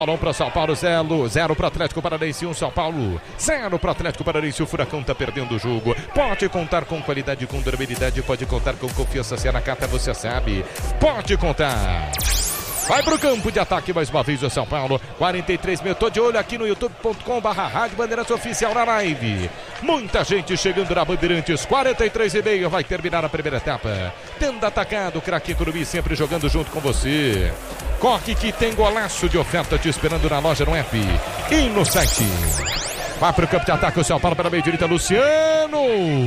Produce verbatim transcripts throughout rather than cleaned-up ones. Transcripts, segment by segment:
um para São Paulo, zero, zero para Atlético Paranaense, um São Paulo, zero para Atlético Paranaense. O Furacão tá perdendo o jogo. Pode contar com qualidade, com durabilidade, pode contar com confiança. Se é na carta, você sabe. Pode contar. Vai pro campo de ataque mais uma vez o São Paulo. quarenta e três mil. Tô de olho aqui no youtube ponto com barra Rádio Bandeirantes Oficial na live. Muita gente chegando na Bandeirantes. quarenta e três e meio. Vai terminar a primeira etapa. Tendo atacado o craque Curubi, sempre jogando junto com você. Corre que tem golaço de oferta te esperando na loja, no app e no site. Vai pro campo de ataque o São Paulo para a meia direita. Luciano.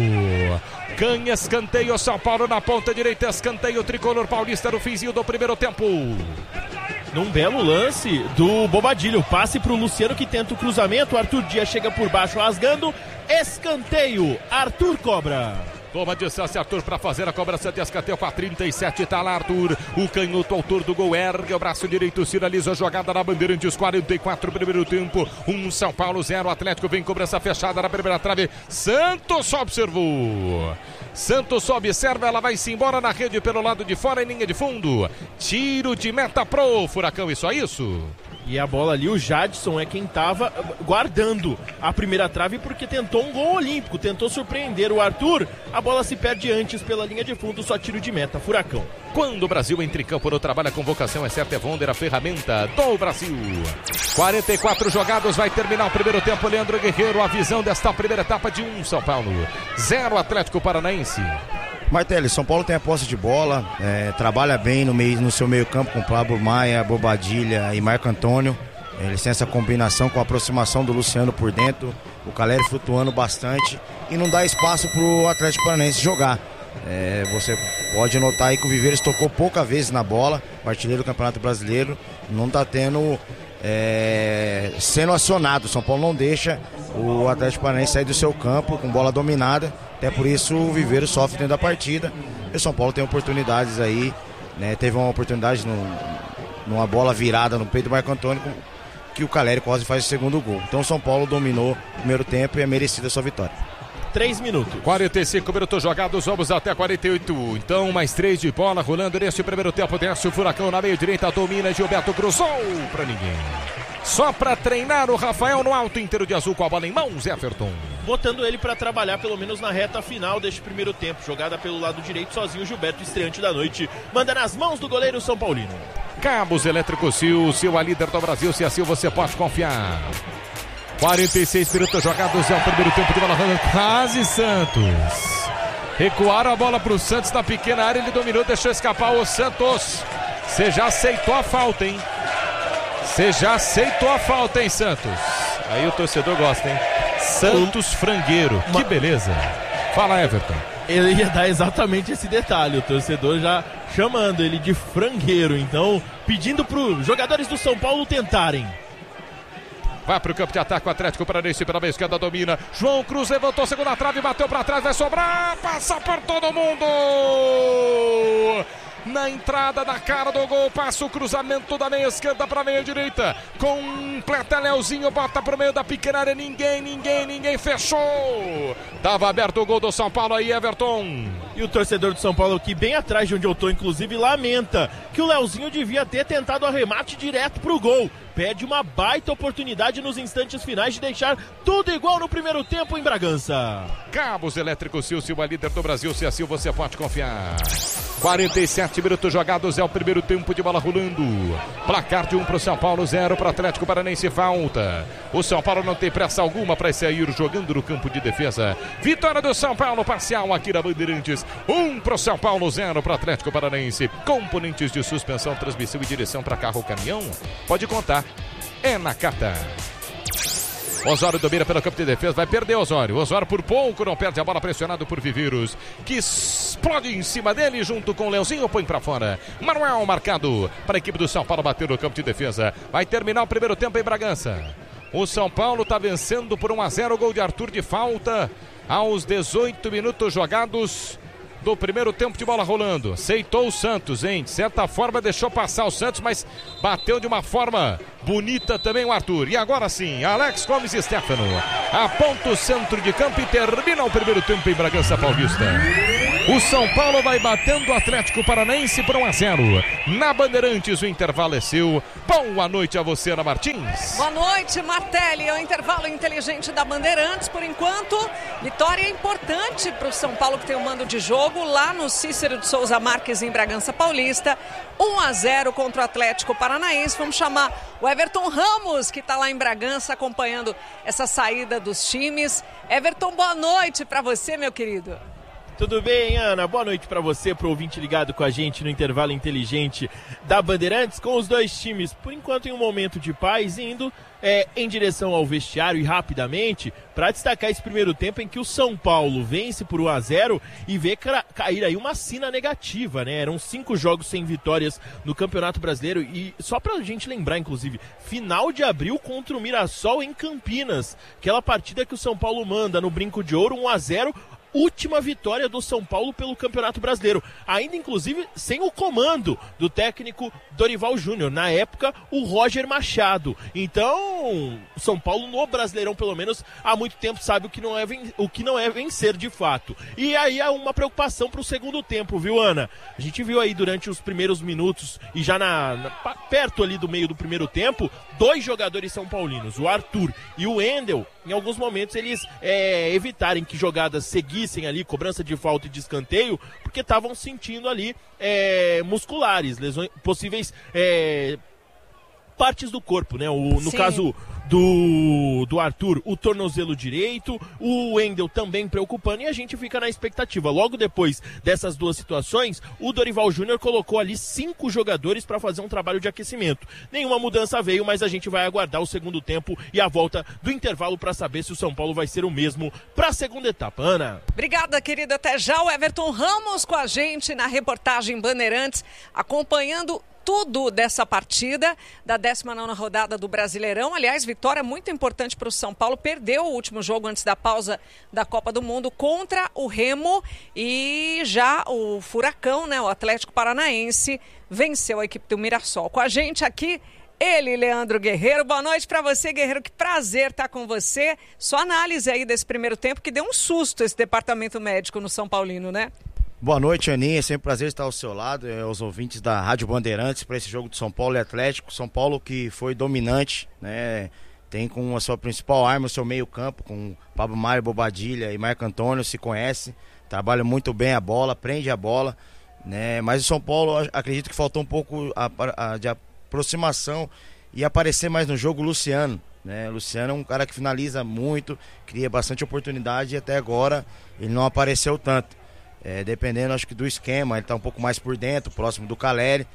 Ganha escanteio, São Paulo na ponta direita, escanteio tricolor paulista no finzinho do primeiro tempo. Num belo lance do Bobadilha, passe pro Luciano que tenta o cruzamento, Arthur Dias chega por baixo rasgando, escanteio, Arthur cobra. Toma distância, Arthur, para fazer a cobrança de escanteio com a trinta e sete, tá lá Arthur, o canhoto autor do gol, ergue o braço direito, sinaliza a jogada na Bandeirantes, quarenta e quatro, primeiro tempo, um São Paulo, zero, Atlético, vem cobrança fechada na primeira trave, Santos observou, Santos observa, ela vai-se embora na rede pelo lado de fora em linha de fundo, tiro de meta pro Furacão, e só isso? E a bola ali, o Jadson é quem estava guardando a primeira trave porque tentou um gol olímpico, tentou surpreender o Arthur. A bola se perde antes pela linha de fundo, só tiro de meta, Furacão. Quando o Brasil entra em campo no trabalho, a convocação é certa, é Vonder, a ferramenta do Brasil. quarenta e quatro jogados, vai terminar o primeiro tempo, Leandro Guerreiro, a visão desta primeira etapa de um São Paulo, zero Atlético Paranaense. Martelli, São Paulo tem a posse de bola, é, trabalha bem no, meio, no seu meio campo com Pablo Maia, Bobadilha e Marco Antônio. Eles têm essa combinação com a aproximação do Luciano por dentro, o Caleri flutuando bastante e não dá espaço para o Atlético Paranaense jogar. É, você pode notar aí que o Viveiros tocou pouca vezes na bola, o artilheiro do Campeonato Brasileiro, não está tendo... É, sendo acionado. São Paulo não deixa o Atlético Paranaense sair do seu campo com bola dominada, até por isso o Viveiro sofre dentro da partida. E o São Paulo tem oportunidades aí, né? Teve uma oportunidade no, numa bola virada no peito do Marco Antônio que o Caleri quase faz o segundo gol. Então o São Paulo dominou o primeiro tempo e é merecida a sua vitória. três minutos. quarenta e cinco minutos jogados, vamos até quarenta e oito. Então, mais três de bola rolando neste primeiro tempo. Desce o Furacão na meia direita, domina Gilberto, cruzou pra ninguém. Só pra treinar o Rafael no alto, inteiro de azul com a bola em mãos, Everton. Botando ele pra trabalhar pelo menos na reta final deste primeiro tempo. Jogada pelo lado direito, sozinho, Gilberto, estreante da noite. Manda nas mãos do goleiro São Paulino. Cabos Elétricos Sil, Sil, a líder do Brasil, se assim você pode confiar. quarenta e seis minutos jogados, é o primeiro tempo de bola rolando, quase Santos. Recuaram a bola pro Santos na pequena área, ele dominou, deixou escapar o Santos. Você já aceitou a falta, hein? Você já aceitou a falta, hein, Santos? Aí o torcedor gosta, hein? Santos frangueiro, que beleza. Fala, Everton. Ele ia dar exatamente esse detalhe, o torcedor já chamando ele de frangueiro, então pedindo pros jogadores do São Paulo tentarem. Vai pro campo de ataque, o Atlético Paranaense pela meia esquerda domina. João Cruz levantou, segunda trave, bateu pra trás, vai sobrar, passa por todo mundo. Na entrada da cara do gol, passa o cruzamento da meia esquerda pra meia direita. Completa Leozinho, bota pro meio da pequena área, ninguém, ninguém, ninguém, fechou. Tava aberto o gol do São Paulo aí, Everton. E o torcedor do São Paulo aqui, bem atrás de onde eu tô, inclusive, lamenta que o Leozinho devia ter tentado arremate direto pro gol. Pede uma baita oportunidade nos instantes finais de deixar tudo igual no primeiro tempo em Bragança. Cabos Elétricos Sil, Sil, a líder do Brasil, se assim você pode confiar. quarenta e sete minutos jogados, é o primeiro tempo de bola rolando. Placar de um pro São Paulo, zero pro Atlético Paranaense, falta. O São Paulo não tem pressa alguma para sair jogando no campo de defesa. Vitória do São Paulo, parcial aqui na Bandeirantes. Um pro São Paulo, zero pro Atlético Paranaense. Componentes de suspensão, transmissão e direção para carro ou caminhão? Pode contar. É na carta. Osório domina pelo campo de defesa, vai perder Osório. Osório por pouco não perde a bola, pressionado por Viveiros, que explode em cima dele junto com o Leozinho, põe pra fora. Manuel marcado para a equipe do São Paulo bater no campo de defesa. Vai terminar o primeiro tempo em Bragança. O São Paulo tá vencendo por um a zero, gol de Arthur de falta aos dezoito minutos jogados do primeiro tempo de bola rolando. Aceitou o Santos, hein? De certa forma deixou passar o Santos, mas bateu de uma forma bonita também o Arthur. E agora sim, Alex Gomes e Stefano aponta o centro de campo e termina o primeiro tempo em Bragança Paulista. O São Paulo vai batendo o Atlético Paranaense por um a zero. Na Bandeirantes, o intervalo é seu. Boa noite a você, Ana Martins. Boa noite, Martelli. É o intervalo inteligente da Bandeirantes. Por enquanto, vitória importante para o São Paulo, que tem o mando de jogo lá no Cícero de Souza Marques, em Bragança Paulista. um a zero contra o Atlético Paranaense. Vamos chamar o Everton Ramos, que está lá em Bragança, acompanhando essa saída dos times. Everton, boa noite para você, meu querido. Tudo bem, Ana? Boa noite para você, pro ouvinte ligado com a gente no intervalo inteligente da Bandeirantes, com os dois times, por enquanto, em um momento de paz, indo é, em direção ao vestiário e rapidamente, para destacar esse primeiro tempo em que o São Paulo vence por um a zero e vê cair aí uma sina negativa, né? Eram cinco jogos sem vitórias no Campeonato Brasileiro e só pra gente lembrar, inclusive, final de abril contra o Mirassol em Campinas, aquela partida que o São Paulo manda no Brinco de Ouro, um a zero, última vitória do São Paulo pelo Campeonato Brasileiro, ainda inclusive sem o comando do técnico Dorival Júnior, na época o Roger Machado. Então o São Paulo no Brasileirão, pelo menos há muito tempo, sabe o que não é, ven- o que não é vencer de fato. E aí há uma preocupação para o segundo tempo, viu, Ana? A gente viu aí durante os primeiros minutos e já na, na, perto ali do meio do primeiro tempo, dois jogadores são paulinos, o Arthur e o Wendel, em alguns momentos eles é, evitarem que jogadas seguissem ali, cobrança de falta e de escanteio, porque estavam sentindo ali é, musculares, lesões, possíveis é, partes do corpo, né? O, no Sim. caso do, do Arthur, o tornozelo direito, o Wendel também preocupando, e a gente fica na expectativa. Logo depois dessas duas situações, o Dorival Júnior colocou ali cinco jogadores para fazer um trabalho de aquecimento. Nenhuma mudança veio, mas a gente vai aguardar o segundo tempo e a volta do intervalo para saber se o São Paulo vai ser o mesmo para a segunda etapa. Ana. Obrigada, querida. Até já. O Everton Ramos com a gente na reportagem Bandeirantes, acompanhando tudo dessa partida da décima nona rodada do Brasileirão. Aliás, vitória muito importante para o São Paulo. Perdeu o último jogo antes da pausa da Copa do Mundo contra o Remo, e já o Furacão, né, o Atlético Paranaense, venceu a equipe do Mirassol. Com a gente aqui, ele, Leandro Guerreiro. Boa noite para você, Guerreiro. Que prazer estar com você. Sua análise aí desse primeiro tempo, que deu um susto esse departamento médico no São Paulino, né? Boa noite, Aninha. É sempre um prazer estar ao seu lado, é, aos ouvintes da Rádio Bandeirantes, para esse jogo de São Paulo e Atlético. São Paulo que foi dominante, né? Tem com a sua principal arma o seu meio campo, com Pablo Mário, Bobadilha e Marco Antônio, se conhece, trabalha muito bem a bola, prende a bola, né? Mas o São Paulo, acredito que faltou um pouco a, a, de aproximação e aparecer mais no jogo o Luciano, né? O Luciano é um cara que finaliza muito, cria bastante oportunidade, e até agora ele não apareceu tanto. É, dependendo, acho que do esquema, ele está um pouco mais por dentro, próximo do Caleri,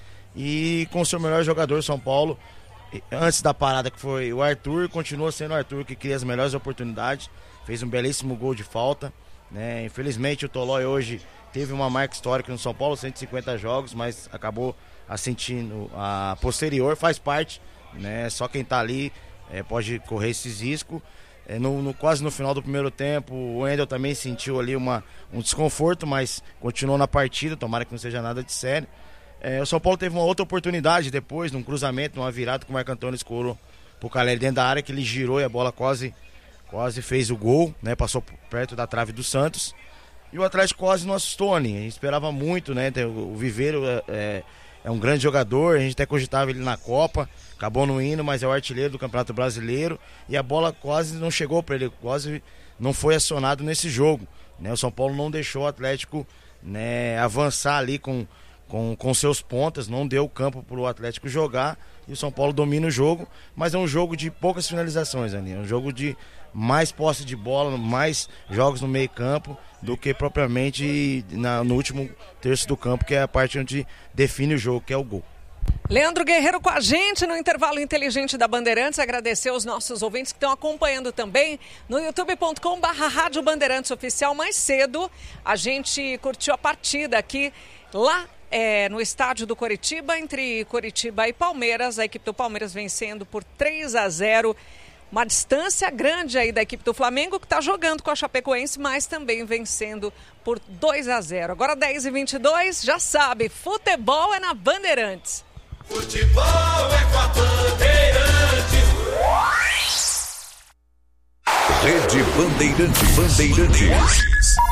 e com o seu melhor jogador, São Paulo, antes da parada, que foi o Arthur, continua sendo o Arthur que cria as melhores oportunidades, fez um belíssimo gol de falta, né? Infelizmente o Tolói hoje teve uma marca histórica no São Paulo, cento e cinquenta jogos, mas acabou assentindo a posterior, faz parte, né? Só quem está ali é, pode correr esses riscos. É, no, no, quase no final do primeiro tempo, o Wendel também sentiu ali uma, um desconforto, mas continuou na partida, tomara que não seja nada de sério. É, o São Paulo teve uma outra oportunidade depois, num cruzamento, numa virada que o Marco Antônio escorou pro Caleri dentro da área, que ele girou e a bola quase, quase fez o gol, né? Passou perto da trave do Santos. E o Atlético quase não assustou, né? A gente esperava muito, né? O Viveiro é, é, é um grande jogador, a gente até cogitava ele na Copa, acabou não indo, mas é o artilheiro do Campeonato Brasileiro, e a bola quase não chegou para ele, quase não foi acionado nesse jogo, né? O São Paulo não deixou o Atlético, né, avançar ali com, com, com seus pontas, não deu campo para o Atlético jogar, e o São Paulo domina o jogo, mas é um jogo de poucas finalizações, Aninha, é um jogo de mais posse de bola, mais jogos no meio campo, do que propriamente na, no último terço do campo, que é a parte onde define o jogo, que é o gol. Leandro Guerreiro com a gente no intervalo inteligente da Bandeirantes. Agradecer aos nossos ouvintes que estão acompanhando também no youtube ponto com barra Rádio Bandeirantes Oficial. Mais cedo a gente curtiu a partida aqui lá é, no estádio do Coritiba, entre Coritiba e Palmeiras. A equipe do Palmeiras vencendo por três a zero. Uma distância grande aí da equipe do Flamengo, que está jogando com a Chapecoense, mas também vencendo por dois a zero. Agora dez e vinte e dois, já sabe, futebol é na Bandeirantes. Futebol é com a Bandeirantes. Rede Bandeirantes. Bandeirantes.